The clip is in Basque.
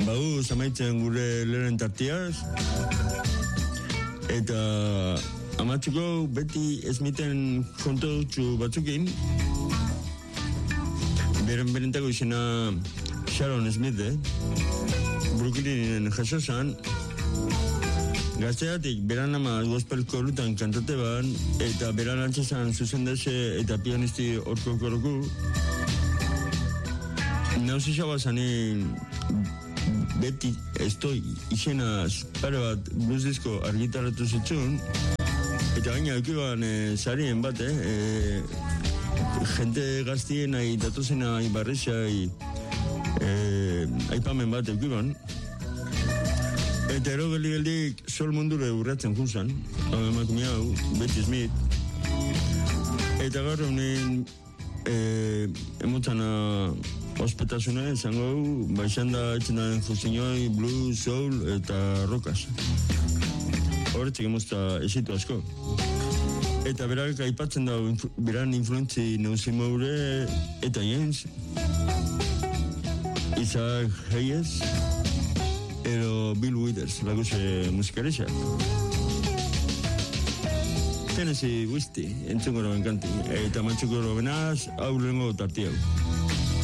Badu, zamaitzen gure lehen tartiaz. Eta amatxuko beti esmiten kontotxu batzukin. Berentako izena Sharon Smith, Brooklynen jaso zan. Gazteatik, beran ama gospel korutan kantate ban, eta beran antzazan zuzendase eta pianisti orko koroku. Nauzi zabazanin beti estoi izena pare bat blues disko argitaratu zitzun, eta gaina eukiban zarien bat, jente gaztien nahi datuzena ibarrizai aipamen bat eukiban. Eta ero geldik sol mundure urratzen junzan, hau emakumea hau, Betty Smith. Eta gaur honen emotzana ospetasune, zango hau, baixan da etxen da fusinoi, blues, soul eta rokas. Horretzek emozta esitu asko. Eta berak aipatzen da, beran influentzi neuzi maure, eta Jens, Isaac Hayes, edo Bill Withers, laguse musikareza. Tennessee Whiskey, entzungoro benkanti, eta mantxukoro benaz, hau lehenko tarti hau.